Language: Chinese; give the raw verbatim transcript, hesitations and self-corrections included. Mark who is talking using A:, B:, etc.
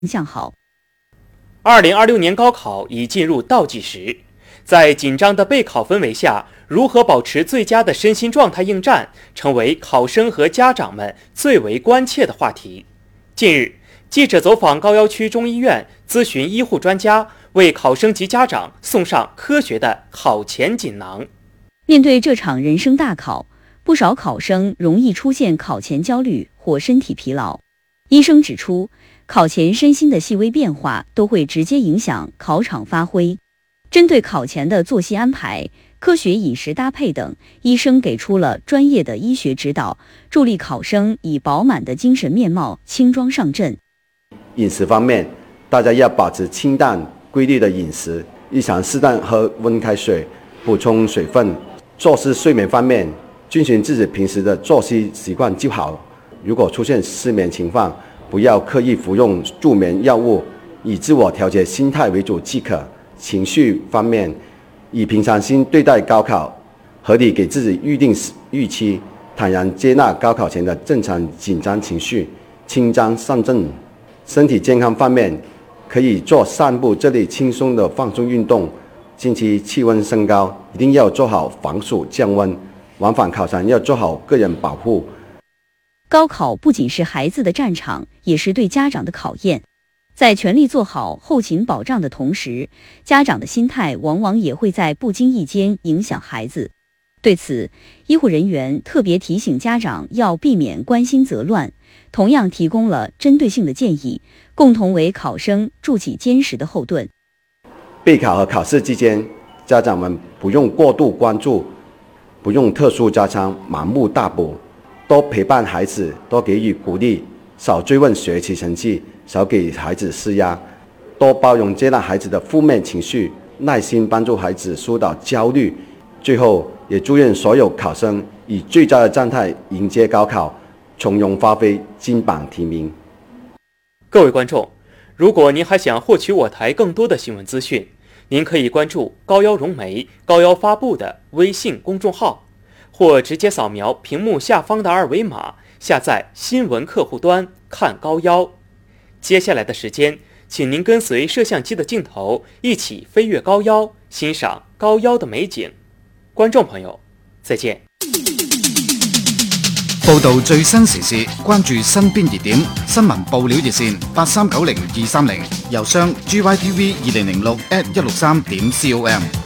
A: 向好。
B: 二零二六年高考已进入倒计时，在紧张的备考氛围下，如何保持最佳的身心状态应战，成为考生和家长们最为关切的话题。近日，记者走访高要区中医院，咨询医护专家，为考生及家长送上科学的考前锦囊。
A: 面对这场人生大考，不少考生容易出现考前焦虑或身体疲劳。医生指出，考前身心的细微变化都会直接影响考场发挥。针对考前的作息安排、科学饮食搭配等，医生给出了专业的医学指导，助力考生以饱满的精神面貌轻装上阵。
C: 饮食方面，大家要保持清淡规律的饮食，日常适当喝温开水，补充水分。作息睡眠方面，遵循自己平时的作息习惯就好。如果出现失眠情况，不要刻意服用助眠药物，以自我调节心态为主即可。情绪方面，以平常心对待高考，合理给自己预定预期，坦然接纳高考前的正常紧张情绪，轻装上阵。身体健康方面，可以做散步这类轻松的放松运动。近期气温升高，一定要做好防暑降温。往返考场要做好个人保护。
A: 高考不仅是孩子的战场，也是对家长的考验。在全力做好后勤保障的同时，家长的心态往往也会在不经意间影响孩子。对此，医护人员特别提醒家长要避免关心则乱，同样提供了针对性的建议，共同为考生筑起坚实的后盾。
C: 备考和考试期间，家长们不用过度关注，不用特殊加强盲目大补，多陪伴孩子，多给予鼓励，少追问学习成绩，少给孩子施压，多包容接纳孩子的负面情绪，耐心帮助孩子疏导焦虑。最后，也祝愿所有考生以最佳的状态迎接高考，从容发挥，金榜题名。
B: 各位观众，如果您还想获取我台更多的新闻资讯，您可以关注高要融媒、高要发布的微信公众号，或直接扫描屏幕下方的二维码，下载新闻客户端看高要。接下来的时间，请您跟随摄像机的镜头，一起飞越高要，欣赏高要的美景。觀眾朋友，再見。
D: 報道最新時事，關注身邊熱點，新聞報料熱線八三九零二三零，郵箱 G Y T V 二零零六 at 一六三點 com。